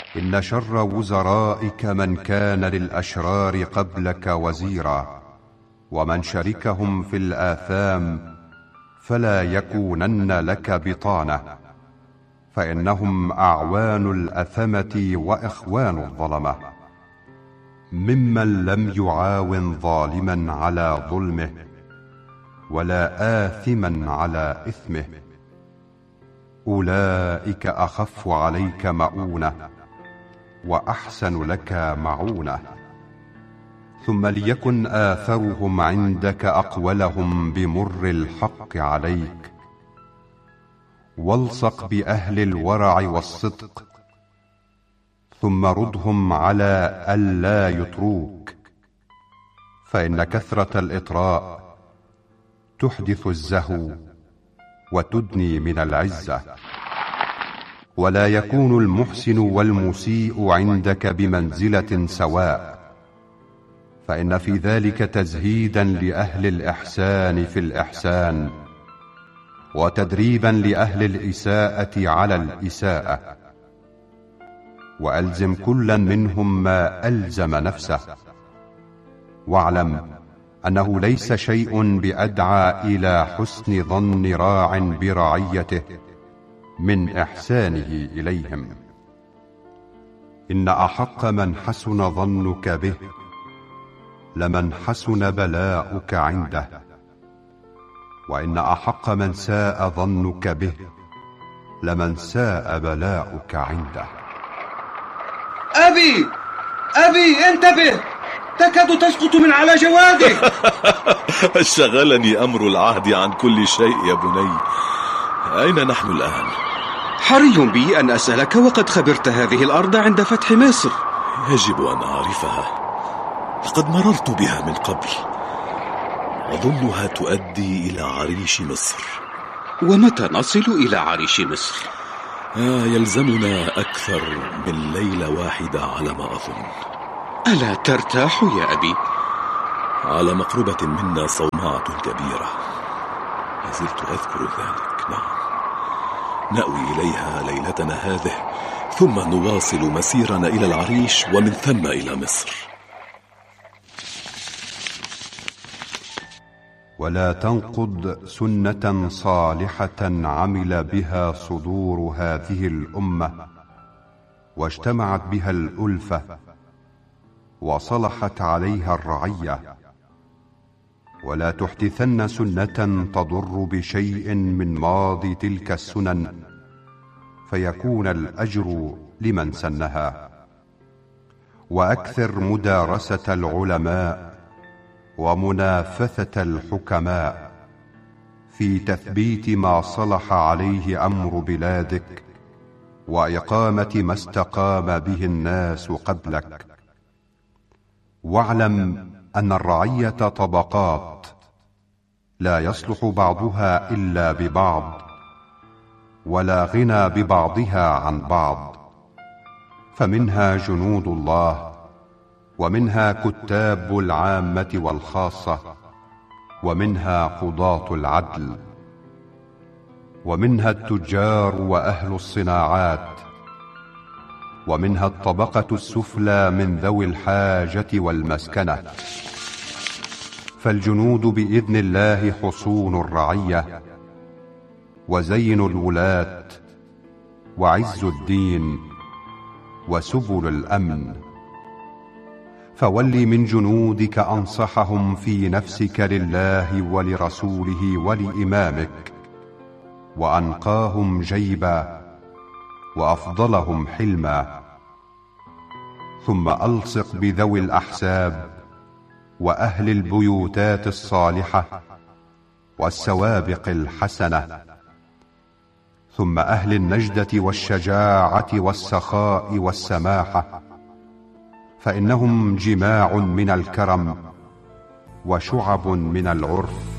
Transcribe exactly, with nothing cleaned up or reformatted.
إن شر وزرائك من كان للأشرار قبلك وزيرا، ومن شركهم في الآثام فلا يكونن لك بطانة، فإنهم أعوان الأثمة وإخوان الظلمة، ممن لم يعاون ظالما على ظلمه ولا آثما على إثمه. أولئك أخف عليك مؤونة وأحسن لك معونة. ثم ليكن آثرهم عندك أقولهم بمر الحق عليك، والصق بأهل الورع والصدق، ثم ردهم على ألا يطروك، فإن كثرة الإطراء تحدث الزهو وتدني من العزة. ولا يكون المحسن والمسيء عندك بمنزلة سواء، فإن في ذلك تزهيدا لأهل الإحسان في الإحسان، وتدريبا لأهل الإساءة على الإساءة. وألزم كلا منهم ما ألزم نفسه، واعلم أنه ليس شيء بأدعى إلى حسن ظن راع برعيته من إحسانه إليهم. إن أحق من حسن ظنك به لمن حسن بلاؤك عنده، وإن أحق من ساء ظنك به لمن ساء بلاؤك عنده. أبي أبي انتبه، تكاد تسقط من على جوادك. شغلني أمر العهد عن كل شيء يا بني. أين نحن الآن؟ حري بي أن أسألك وقد خبرت هذه الأرض عند فتح مصر. يجب أن أعرفها، لقد مررت بها من قبل. أظنها تؤدي إلى عريش مصر. ومتى نصل إلى عريش مصر؟ آه يلزمنا أكثر من ليلة واحدة على ما أظن. ألا ترتاح يا أبي؟ على مقربة منا صومعة كبيرة، لازلت أذكر ذلك. نعم، نأوي إليها ليلتنا هذه، ثم نواصل مسيرنا إلى العريش ومن ثم إلى مصر. ولا تنقض سنة صالحة عمل بها صدور هذه الأمة، واجتمعت بها الألفة، وصلحت عليها الرعية. ولا تحدثن سنة تضر بشيء من ماضي تلك السنن، فيكون الأجر لمن سنها. وأكثر مدارسة العلماء ومنافثة الحكماء في تثبيت ما صلح عليه أمر بلادك، وإقامة ما استقام به الناس قبلك. واعلم أن الرعية طبقات، لا يصلح بعضها إلا ببعض، ولا غنى ببعضها عن بعض. فمنها جنود الله، ومنها كتاب العامة والخاصة، ومنها قضاة العدل، ومنها التجار وأهل الصناعات، ومنها الطبقة السفلى من ذوي الحاجة والمسكنة. فالجنود بإذن الله حصون الرعية، وزين الولاة، وعز الدين، وسبل الأمن. فول من جنودك أنصحهم في نفسك لله ولرسوله ولإمامك، وأنقاهم جيبا، وأفضلهم حلما. ثم ألصق بذوي الأحساب وأهل البيوتات الصالحة والسوابق الحسنة، ثم أهل النجدة والشجاعة والسخاء والسماحة، فإنهم جماع من الكرم وشعب من العرف